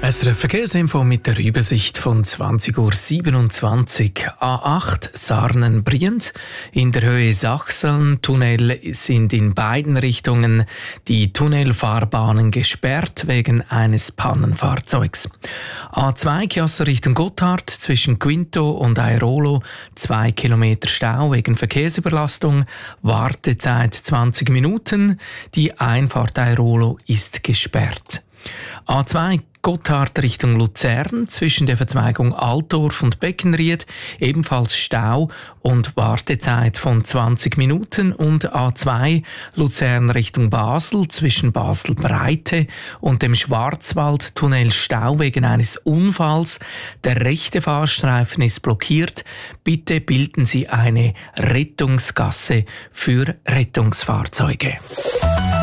SRF Verkehrsinfo mit der Übersicht von 20:27 Uhr. A8 Sarnen-Brienz in der Höhe Sachsen. Tunnel sind in beiden Richtungen die Tunnelfahrbahnen gesperrt wegen eines Pannenfahrzeugs. A2 Chiasso Richtung Gotthard zwischen Quinto und Airolo 2 Kilometer Stau wegen Verkehrsüberlastung. Wartezeit 20 Minuten. Die Einfahrt Airolo ist gesperrt. A2 Gotthard Richtung Luzern zwischen der Verzweigung Altdorf und Beckenried ebenfalls Stau und Wartezeit von 20 Minuten und A2 Luzern Richtung Basel zwischen Basel-Breite und dem Schwarzwaldtunnel Stau wegen eines Unfalls. Der rechte Fahrstreifen ist blockiert. Bitte bilden Sie eine Rettungsgasse für Rettungsfahrzeuge.